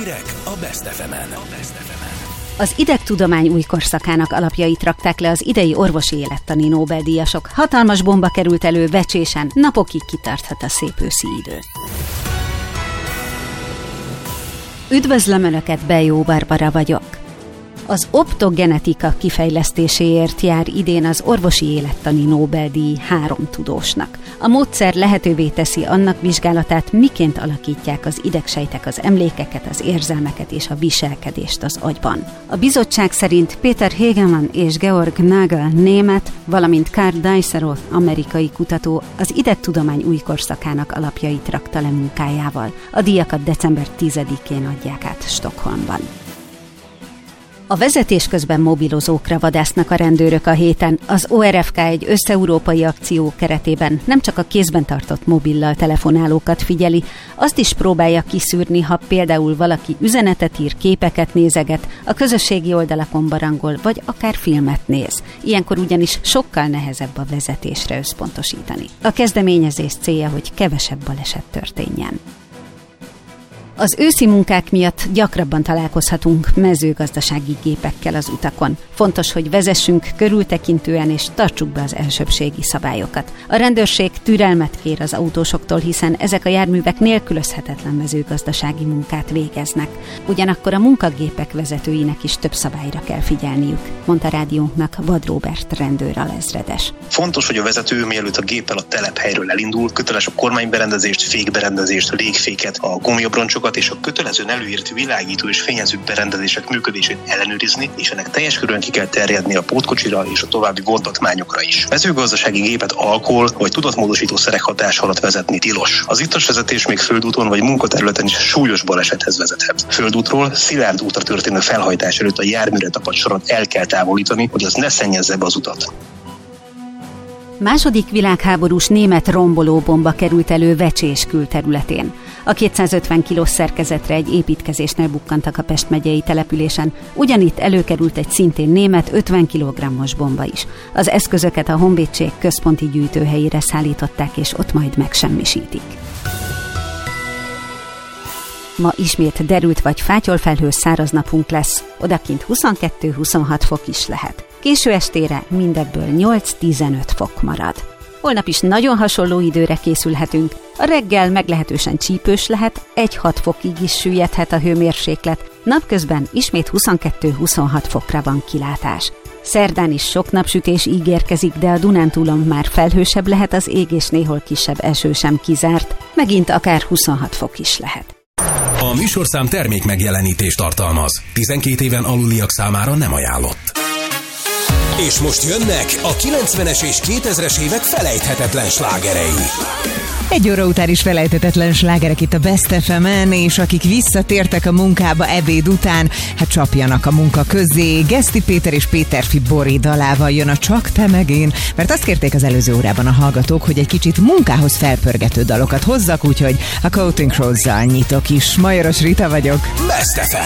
Hírek a Best FM-en. Az idegtudomány új korszakának alapjait rakták le az idei orvosi élettani Nobel-díjasok. Hatalmas bomba került elő Vecsésen, napokig kitarthat a szép őszi idő. Üdvözlöm Önöket, Bejó Barbara vagyok. Az optogenetika kifejlesztéséért jár idén az orvosi élettani Nobel-díj 3 tudósnak. A módszer lehetővé teszi annak vizsgálatát, miként alakítják az idegsejtek az emlékeket, az érzelmeket és a viselkedést az agyban. A bizottság szerint Peter Hegemann és Georg Nagel német, valamint Karl Dijsselhoff amerikai kutató az idegtudomány új korszakának alapjait rakta le munkájával. A díjakat december 10-én adják át Stockholmban. A vezetés közben mobilozókra vadásznak a rendőrök a héten. Az ORFK egy összeurópai akció keretében nem csak a kézben tartott mobillal telefonálókat figyeli, azt is próbálja kiszűrni, ha például valaki üzenetet ír, képeket nézeget, a közösségi oldalakon barangol, vagy akár filmet néz. Ilyenkor ugyanis sokkal nehezebb a vezetésre összpontosítani. A kezdeményezés célja, hogy kevesebb baleset történjen. Az őszi munkák miatt gyakrabban találkozhatunk mezőgazdasági gépekkel az utakon. Fontos, hogy vezessünk körültekintően és tartsuk be az elsőbbségi szabályokat. A rendőrség türelmet kér az autósoktól, hiszen ezek a járművek nélkülözhetetlen mezőgazdasági munkát végeznek. Ugyanakkor a munkagépek vezetőinek is több szabályra kell figyelniük, mondta rádiónknak Vad Róbert rendőr alezredes. Fontos, hogy a vezető, mielőtt a géppel a telephelyről elindul, köteles a kormányberendezést, fékberendezést, a légféket, a gumiabroncsokat és a kötelezően előírt világító és fényező berendezések működését ellenőrizni, és ennek teljes körülön ki kell terjedni a pótkocsira és a további vontatmányokra is. Mezőgazdasági gépet alkohol vagy tudatmódosító szerek hatása alatt vezetni tilos. Az ittas vezetés még földúton vagy munkaterületen is súlyos balesethez vezethet. Földútról szilárd útra történő felhajtás előtt a járműre tapadt sorat el kell távolítani, hogy az ne szennyezze be az utat. Második világháborús német rombolóbomba került elő Vecsés külterületén. A 250 kilós szerkezetre egy építkezésnél bukkantak a Pest megyei településen, ugyanitt előkerült egy szintén német 50 kg-os bomba is. Az eszközöket a honvédség központi gyűjtőhelyére szállították, és ott majd megsemmisítik. Ma ismét derült vagy fátyolfelhős száraz napunk lesz, odakint 22-26 fok is lehet. Késő estére mindebből 8-15 fok marad. Holnap is nagyon hasonló időre készülhetünk. A reggel meglehetősen csípős lehet, 1-6 fokig is süllyedhet a hőmérséklet, napközben ismét 22-26 fokra van kilátás. Szerdán is sok napsütés ígérkezik, de a Dunántúlon már felhősebb lehet az ég, és néhol kisebb eső sem kizárt, megint akár 26 fok is lehet. A műsorszám termék megjelenítést tartalmaz. 12 éven aluliak számára nem ajánlott. És most jönnek a 90-es és 2000-es évek felejthetetlen slágerei. 1 óra után is felejthetetlen slágerek itt a Best FM-en, és akik visszatértek a munkába ebéd után, hát csapjanak a munka közé. Geszti Péter és Péterfi Bori dalával jön a Csak te meg én, mert azt kérték az előző órában a hallgatók, hogy egy kicsit munkához felpörgető dalokat hozzak, úgyhogy a Counting Crows-zal nyitok is. Majoros Rita vagyok. Best FM.